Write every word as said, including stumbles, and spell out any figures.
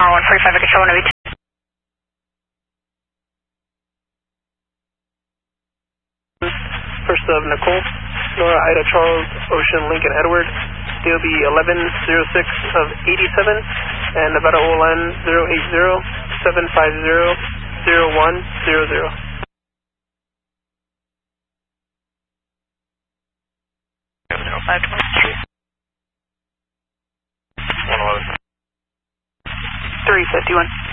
one forty-five, I control one of each. First of Nicole, Nora, Ida, Charles, Ocean, Lincoln, Edward, D O B eleven zero six of eighty-seven, and Nevada O L N zero eight zero seven five zero zero one zero zero. five twenty-three. one eleven. three fifty-one.